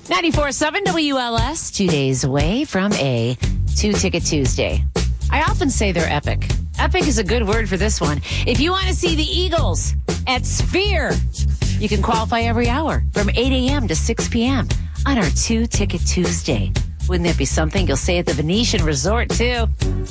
94.7 WLS, 2 days away from a 2-Ticket Tuesday. I often say they're epic. Epic is a good word for this one. If you want to see the Eagles at Sphere, you can qualify every hour from 8 a.m. to 6 p.m. on our 2-Ticket Tuesday. Wouldn't that be something? You'll say at the Venetian Resort, too.